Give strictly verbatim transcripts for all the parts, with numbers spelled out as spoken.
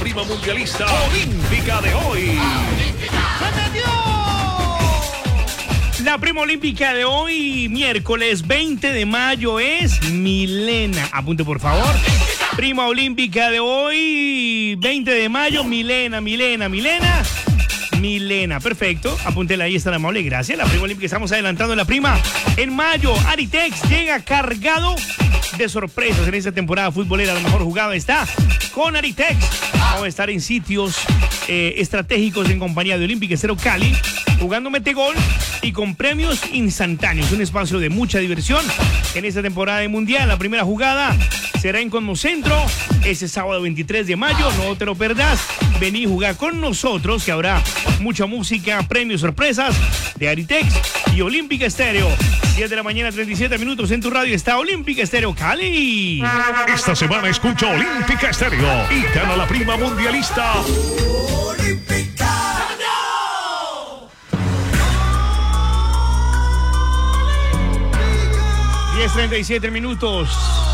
prima mundialista olímpica de hoy. La prima olímpica de hoy, miércoles veinte de mayo, es Milena. Apunte, por favor. Prima olímpica de hoy, veinte de mayo, Milena, Milena, Milena. Milena, perfecto. Apúntela ahí, está la amable, gracias. La prima olímpica, estamos adelantando la prima. En mayo, Aritex llega cargado de sorpresas en esta temporada futbolera. La mejor jugada está con Aritex. Vamos a estar en sitios eh, estratégicos en compañía de Olímpica Estéreo Cali, jugando metegol y con premios instantáneos. Un espacio de mucha diversión en esta temporada de Mundial. La primera jugada será en Conmocentro ese sábado veintitrés de mayo. No te lo perdás. Vení a jugar con nosotros, que habrá mucha música, premios, sorpresas de Aritex y Olímpica Estéreo. diez de la mañana, treinta y siete minutos en tu radio. Está Olímpica Estéreo Cali. Esta semana escucha Olímpica Estéreo y gana la prima mundialista. Olímpica. diez treinta y siete minutos.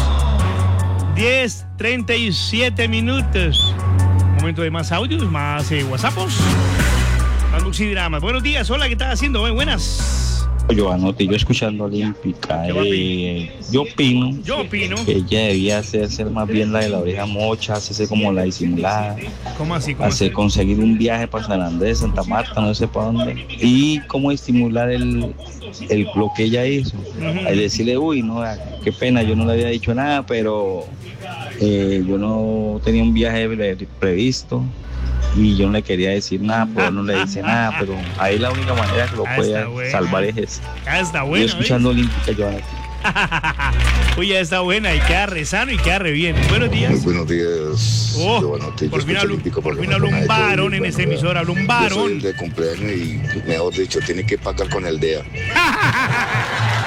diez treinta y siete minutos. Momento de más audios, más eh, WhatsAppos, más luxidramas. Buenos días, hola, ¿qué estás haciendo? Muy buenas. Yo anoté, yo escuchando Olímpica, eh, yo opino, yo opino que ella debía hacerse más bien la de la oreja mocha, hacerse como la disimulada, ¿cómo así? ¿Cómo hacer, así? conseguir un viaje para San Andrés, Santa Marta, no sé para dónde, y cómo estimular el, el lo que ella hizo, uh-huh. Al decirle, uy, no, qué pena, yo no le había dicho nada, pero eh, yo no tenía un viaje previsto. Y yo no le quería decir nada, pero no le dice nada, pero ahí la única manera que lo ah, puede buena. salvar es esa. Ah, está buena. Yo escuchando Olímpica, yo aquí. Uy, está buena y queda re sano y queda re bien. Buenos días. Muy buenos días. Oh, Giovanotti, por fin habló, por fin habló un varón en esta emisora, habló un varón. Yo soy el de cumpleaños y, mejor dicho, tiene que pagar con el D E A.